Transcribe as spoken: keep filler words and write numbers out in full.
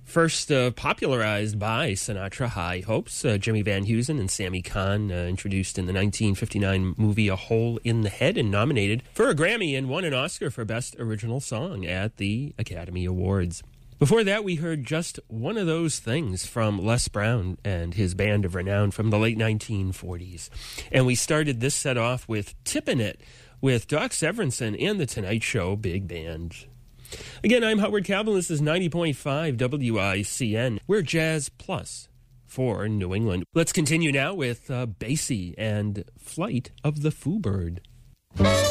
First uh, popularized by Sinatra, High Hopes. Uh, Jimmy Van Heusen and Sammy Cahn, uh, introduced in the nineteen fifty-nine movie A Hole in the Head, and nominated for a Grammy and won an Oscar for Best Original Song at the Academy Awards. Before that, we heard Just One of Those Things from Les Brown and his band of renown from the late nineteen forties. And we started this set off with Tippin' It with Doc Severinsen and The Tonight Show Big Band. Again, I'm Howard Cabell. This is ninety point five W I C N. We're Jazz Plus for New England. Let's continue now with uh, Basie and Flight of the Foo Bird.